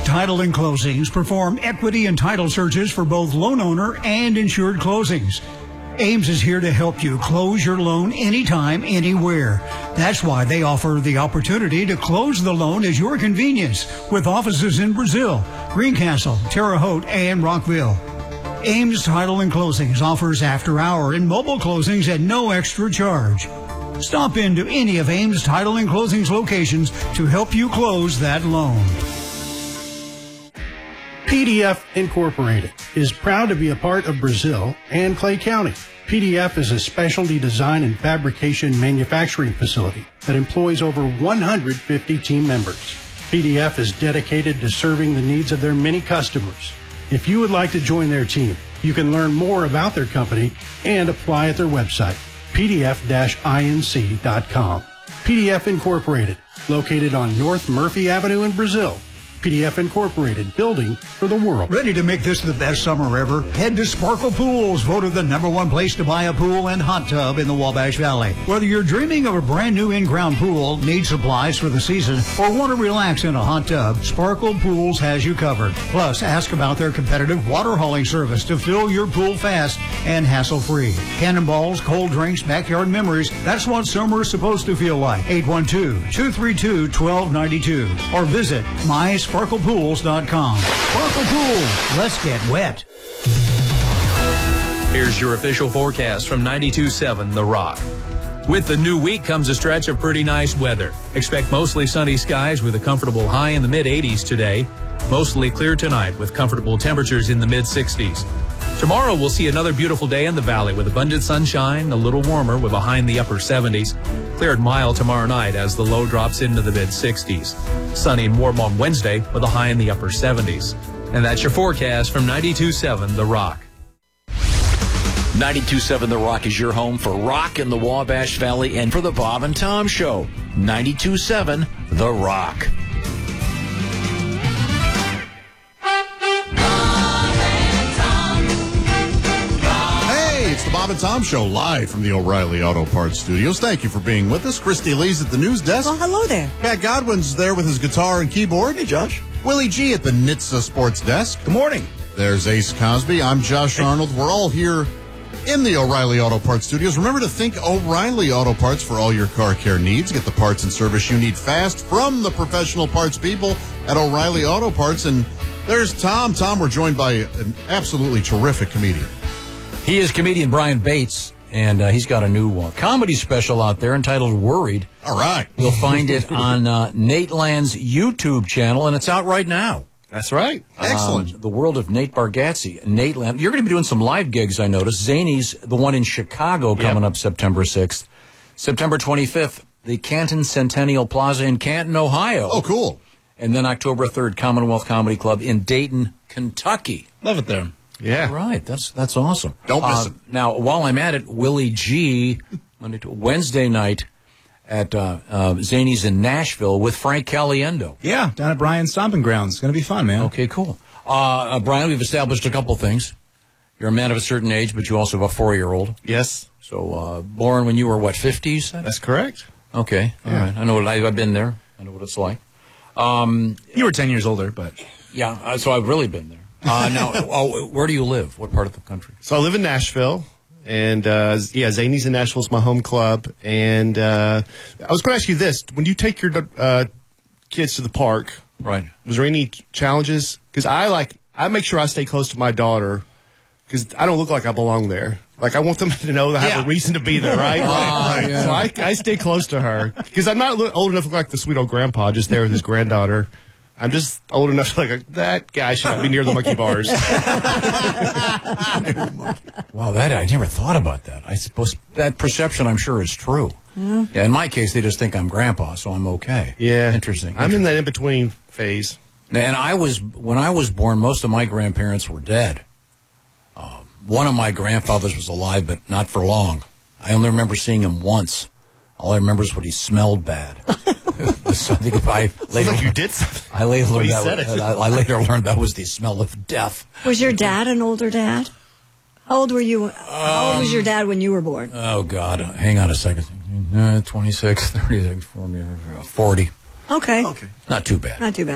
Title and Closings perform equity and title searches for both loan owner and insured closings. Ames is here to help you close your loan anytime, anywhere. That's why they offer the opportunity to close the loan at your convenience with offices in Brazil, Greencastle, Terre Haute, and Rockville. Ames Title and Closings offers after-hour and mobile closings at no extra charge. Stop into any of Ames Title and Closings locations to help you close that loan. PDF Incorporated is proud to be a part of Brazil and Clay County. PDF is a specialty design and fabrication manufacturing facility that employs over 150 team members. PDF is dedicated to serving the needs of their many customers. If you would like to join their team, you can learn more about their company and apply at their website, pdf-inc.com. PDF Incorporated, located on North Murphy Avenue in Brazil. PDF Incorporated, building for the world. Ready to make this the best summer ever? Head to Sparkle Pools, voted the #1 place to buy a pool and hot tub in the Wabash Valley. Whether you're dreaming of a brand new in-ground pool, need supplies for the season, or want to relax in a hot tub, Sparkle Pools has you covered. Plus, ask about their competitive water hauling service to fill your pool fast and hassle-free. Cannonballs, cold drinks, backyard memories, that's what summer is supposed to feel like. 812-232-1292 or visit MySparklePools.com. Sparkle Pools, let's get wet. Here's your official forecast from 92.7 The Rock. With the new week comes a stretch of pretty nice weather. Expect mostly sunny skies with a comfortable high in the mid-80s today. Mostly clear tonight with comfortable temperatures in the mid-60s. Tomorrow we'll see another beautiful day in the valley with abundant sunshine, a little warmer with a high in the upper 70s. Clear and mild tomorrow night as the low drops into the mid-60s. Sunny and warm on Wednesday with a high in the upper 70s. And that's your forecast from 92.7 The Rock. 92.7 The Rock is your home for rock in the Wabash Valley and for the Bob and Tom Show. 92.7 The Rock. It's the Bob and Tom Show live from the O'Reilly Auto Parts Studios. Thank you for being with us. Christy Lee's at the news desk. Well, hello there. Pat Godwin's there with his guitar and keyboard. Hey, Josh. Willie G at the NHTSA Sports Desk. Good morning. There's Ace Cosby. I'm Josh Arnold. We're all here in the O'Reilly Auto Parts Studios. Remember to think O'Reilly Auto Parts for all your car care needs. Get the parts and service you need fast from the professional parts people at O'Reilly Auto Parts. And there's Tom. Tom, we're joined by an absolutely terrific comedian. He is comedian Brian Bates, and he's got a new comedy special out there entitled Worried. All right. You'll find it on Nate Land's YouTube channel, and it's out right now. That's right. Excellent. The world of Nate Bargatze. Nate Land. You're going to be doing some live gigs, I noticed. Zany's, the one in Chicago, coming up September 6th. September 25th, the Canton Centennial Plaza in Canton, Ohio. Oh, cool. And then October 3rd, Commonwealth Comedy Club in Dayton, Kentucky. Love it there. Yeah. All right. That's awesome. Don't miss it. Now, while I'm at it, Willie G, Wednesday night at Zany's in Nashville with Frank Caliendo. Yeah, down at Brian's Stomping Grounds. It's going to be fun, man. Okay, cool. Brian, we've established a couple things. You're a man of a certain age, but you also have a 4-year-old. Yes. So, born when you were, what, 50, you said? That's correct. Okay. All right. I know what I've been there. I know what it's like. You were 10 years older, but... Yeah, so I've really been there. Now, where do you live? What part of the country? So I live in Nashville, and Zany's in Nashville is my home club. And I was going to ask you this: when you take your kids to the park, right? Was there any challenges? Because I make sure I stay close to my daughter because I don't look like I belong there. Like I want them to know that I have a reason to be there, right? Right. So I stay close to her because I'm not old enough to look like the sweet old grandpa just there with his granddaughter. I'm just old enough to like that guy should not be near the monkey bars. Wow, I never thought about that. I suppose that perception, I'm sure, is true. Yeah, in my case, they just think I'm grandpa, so I'm okay. Yeah, interesting. I'm in that in between phase. And when I was born, most of my grandparents were dead. One of my grandfathers was alive, but not for long. I only remember seeing him once. All I remember is what he smelled bad. So I think if I later like you did something. I later learned that was the smell of death. Was your dad an older dad? How old were you? How old was your dad when you were born? Oh, God. Hang on a second. 26, 36, 40. Okay. Not too bad. Not too bad.